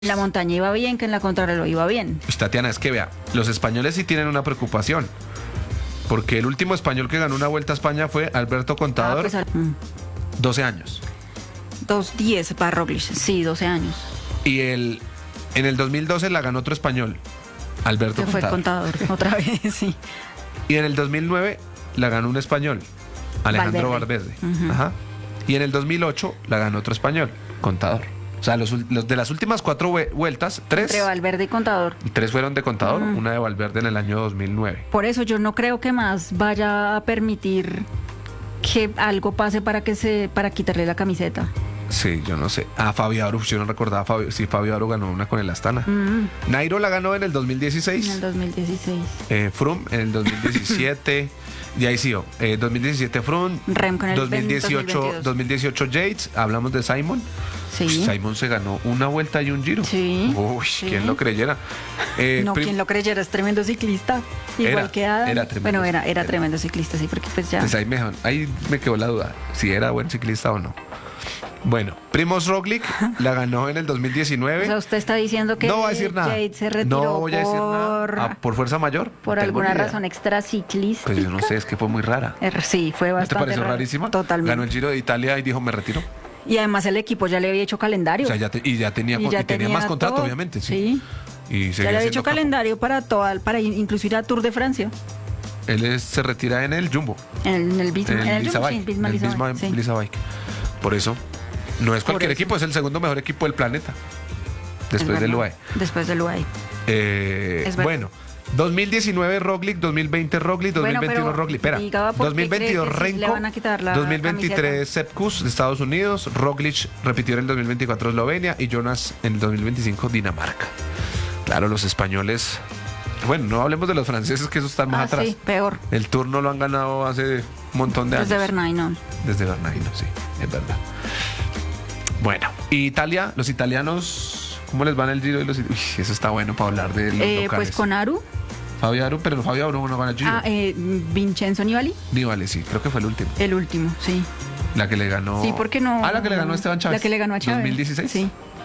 La montaña iba bien, que en la contrarreloj iba bien. Pues, Tatiana, es que vea, los españoles sí tienen una preocupación. Porque el último español que ganó una Vuelta a España fue Alberto Contador, 12 años. 2:10 para Roglic, sí, 12 años. Y en el 2012 la ganó otro español, Alberto Que fue Contador. Contador, otra vez, sí. Y en el 2009 la ganó un español, Alejandro Valverde. Ajá. Y en el 2008 la ganó otro español, Contador. O sea, los de las últimas 4 vueltas, 3... Entre Valverde y Contador. 3 fueron de Contador, una de Valverde en el año 2009. Por eso yo no creo que más vaya a permitir que algo pase para quitarle la camiseta. Sí, yo no sé. Fabio Aru, yo no recordaba Fabio Aru ganó una con el Astana. Nairo la ganó en el 2016. En el 2016. Froome en el 2017. Y ahí sí, 2017 Froome. Remco en el 2018 Yates. Hablamos de Simon. Sí. Simon se ganó una vuelta y un giro. Sí. Uy, sí. ¿Quién lo creyera? No, quien lo creyera, es tremendo ciclista. Igual que Adam. Era tremendo. Bueno, era tremendo ciclista, sí, porque pues ya. Pues ahí me quedó la duda, si era buen ciclista o no. Bueno, Primož Roglic la ganó en el 2019. O sea, usted está diciendo que no va a decir nada. Yates se retiró no voy a decir nada. ¿Por fuerza mayor? Por alguna razón extraciclística. Pues yo no sé, es que fue muy rara. Sí, fue bastante. ¿No te pareció rarísima? Totalmente. Ganó el Giro de Italia y dijo, me retiro. Y además el equipo ya le había hecho calendario. O sea, ya tenía más contrato, todo, obviamente. Sí. Y ya le había hecho calendario para incluso ir a Tour de Francia. Él se retira en el Jumbo. En el Bisma Bike. Por eso, no es cualquier equipo, es el segundo mejor equipo del planeta. Después del UAE. Después del UAE. Bueno. 2019 Roglic, 2020 Roglic, 2021 Roglic. Espera, 2022 Renko, 2023 Sepp Kuss de Estados Unidos, Roglic repitió en el 2024 Eslovenia y Jonas en el 2025 Dinamarca. Claro, los españoles. Bueno, no hablemos de los franceses, que esos están más atrás. Sí, peor. El Tour no lo han ganado hace un montón de años. Desde Bernaino. Desde Bernaino, sí, es verdad. Bueno, y Italia, los italianos, ¿cómo les van el Giro? Uy, eso está bueno para hablar de los locales. Pues con Aru. Fabio Aru, pero Fabio Aru no gana el Giro. Vincenzo Nibali. Nibali, sí, creo que fue el último. El último, sí. La que le ganó. Sí, ¿por qué no? La que le ganó Esteban Chávez. La que le ganó a Chávez. 2016. Sí.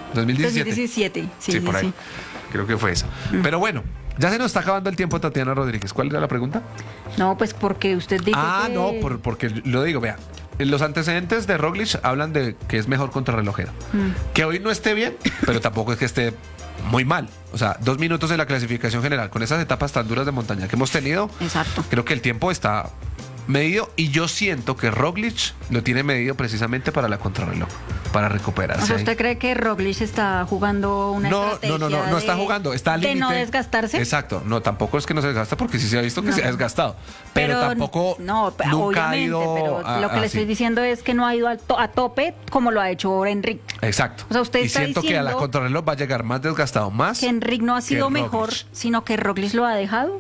2017. Sí, por ahí. Creo que fue esa. Pero bueno, ya se nos está acabando el tiempo, Tatiana Rodríguez. ¿Cuál era la pregunta? No, pues porque usted dice porque lo digo, vea. Los antecedentes de Roglic hablan de que es mejor contrarrelojero. Que hoy no esté bien, pero tampoco es que esté muy mal. O sea, 2 minutos en la clasificación general con esas etapas tan duras de montaña que hemos tenido. Exacto. Creo que el tiempo está medido y yo siento que Roglic lo tiene medido precisamente para la contrarreloj, para recuperarse. O sea, ¿usted cree que Roglic está jugando una estrategia no está jugando, está al límite de no desgastarse? Exacto, no, tampoco es que no se desgasta porque sí se ha visto que se ha desgastado, pero tampoco nunca ha ido pero lo que le estoy diciendo es que no ha ido a tope como lo ha hecho Enric. Exacto. O sea, usted y está siento que a la contrarreloj va a llegar más desgastado, más que Enric no ha sido mejor, sino que Roglic lo ha dejado.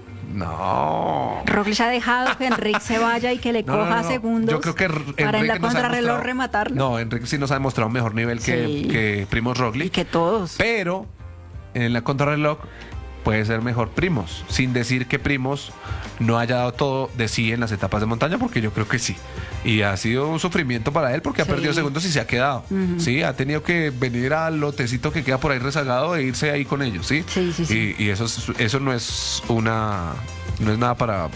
No. Roglic ha dejado que Enric se vaya y que le coja segundos. Yo creo que para en la contrarreloj rematarlo. No, Enric sí nos ha demostrado un mejor nivel que Primož Roglic. Y que todos. Pero en la contrarreloj puede ser mejor Primož, sin decir que Primož no haya dado todo de sí en las etapas de montaña, porque yo creo que sí. Y ha sido un sufrimiento para él porque ha perdido segundos y se ha quedado. Sí, ha tenido que venir al lotecito que queda por ahí rezagado e irse ahí con ellos, ¿sí? Sí. Y eso no es nada para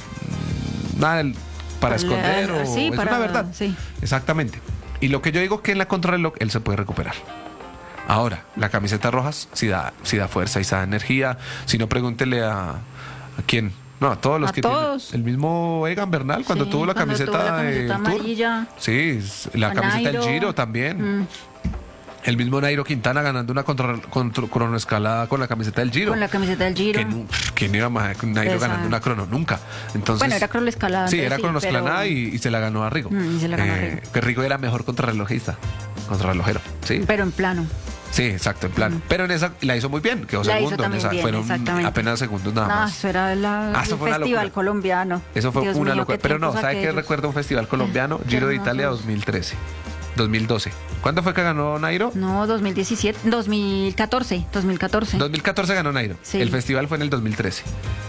esconder o es una verdad. Sí. Exactamente. Y lo que yo digo que en la contrarreloj él se puede recuperar. Ahora, la camiseta roja sí da fuerza y da energía. Si no, pregúntele a quién. No, a todos los que tienen. El mismo Egan Bernal cuando tuvo la camiseta amarilla. Sí, la camiseta del Giro también. El mismo Nairo Quintana ganando una cronoescalada con la camiseta del Giro. Con la camiseta del Giro. ¿Quién iba más Nairo ganando una crono? Nunca. Entonces, bueno, era cronoescalada. Sí, era cronoescalada y se la ganó a Rigo. Y se la ganó a Rigo. Que Rigo era mejor contrarrelojero. Sí. Pero en plano. Sí, exacto, en plano. Pero en esa la hizo muy bien, quedó segundo. En esa fueron apenas segundos nada más. Eso era el festival colombiano. Eso fue una locura. Pero no, ¿sabe qué recuerdo un festival colombiano? Giro de Italia 2012. ¿Cuándo fue que ganó Nairo? No, 2014. 2014 ganó Nairo. Sí. El festival fue en el 2013.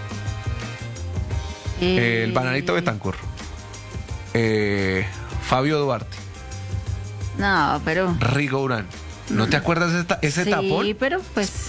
El Bananito Betancur. Fabio Duarte. No, pero... Rigo Urán. ¿No te acuerdas de ese tapón? Sí, pero pues